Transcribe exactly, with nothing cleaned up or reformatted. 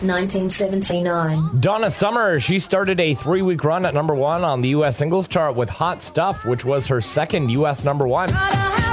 nineteen seventy-nine. Donna Summer, she started a three-week run at number one on the U S singles chart with Hot Stuff, which was her second U S number one.